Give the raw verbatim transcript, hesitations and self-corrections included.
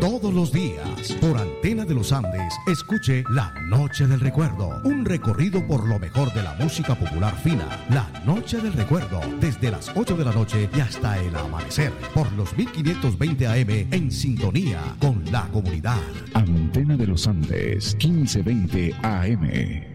Todos los días, por Antena de los Andes, escuche La Noche del Recuerdo, un recorrido por lo mejor de la música popular fina. La Noche del Recuerdo, desde las ocho de la noche y hasta el amanecer, por los mil quinientos veinte A M, en sintonía con la comunidad. Antena de los Andes, quince veinte A M.